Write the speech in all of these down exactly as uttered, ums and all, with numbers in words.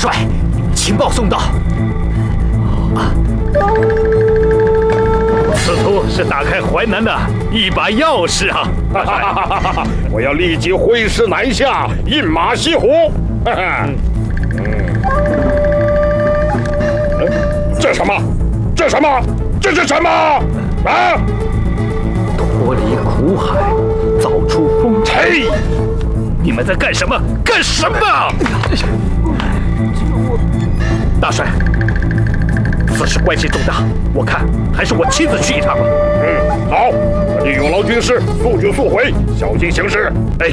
帅，情报送到。啊， 此图是打开淮南的一把钥匙啊！ 我要立即挥师南下，饮马西湖。嗯，这什么？这什么？这是什么？啊！ 脱离苦海，早出风尘。你们在干什么？干什么？大帅，此事关系重大，我看还是我亲自去一趟吧。 嗯，好，你有劳军师，速去速回，小心行事。 哎，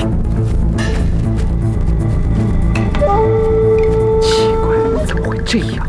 奇怪，怎么会这样？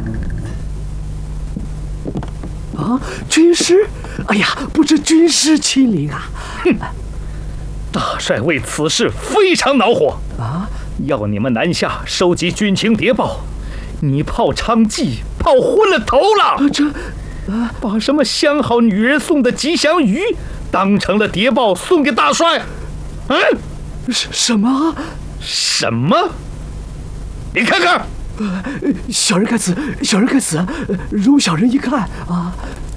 啊，军师！哎呀，不知军师亲临啊！ 哼，大帅为此事非常恼火啊， 要你们南下收集军情谍报。你泡娼妓泡昏了头了！ 啊、这， 啊，把什么相好女人送的吉祥鱼当成了谍报送给大帅？嗯， 什什么？ 什么？你看看。 呃，小人看此，小人看此，容小人一看啊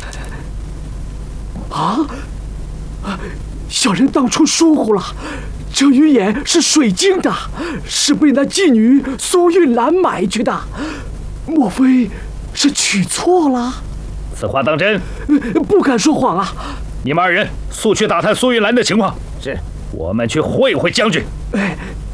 啊！小人当初疏忽了，这鱼眼是水晶的，是被那妓女苏韵兰买去的，莫非是取错了？ 此话当真？ 呃，不敢说谎啊！ 你们二人速去打探苏韵兰的情况。 是， 我们去会会将军。 哎。